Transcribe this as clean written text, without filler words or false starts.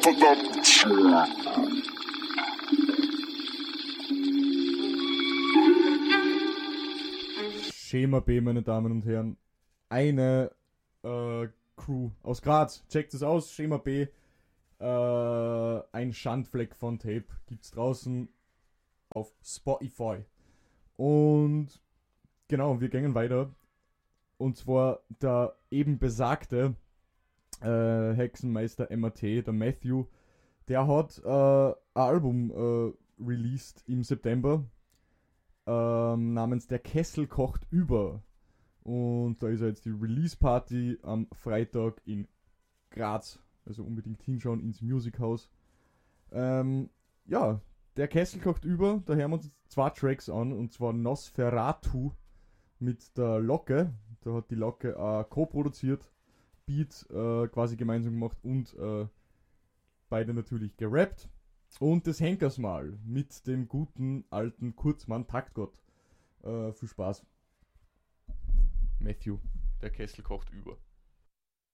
Schema B, meine Damen und Herren. Eine Crew aus Graz. Checkt es aus, Schema B. Ein Schandfleck von Tape gibt's draußen auf Spotify. Und genau, wir gehen weiter. Und zwar der eben besagte Hexenmeister MAT, der Matthew, der hat ein Album released im September namens Der Kessel kocht über. Und da ist ja jetzt die Release-Party am Freitag in Graz. Also unbedingt hinschauen ins Music House. Ja, Der Kessel kocht über. Da hören wir uns jetzt 2 Tracks an. Und zwar Nosferatu mit der Locke. Da hat die Locke co-produziert, Beat quasi gemeinsam gemacht und beide natürlich gerappt. Und das Henkersmal mit dem guten alten Kurzmann Taktgott. Viel Spaß. Matthew, Der Kessel kocht über.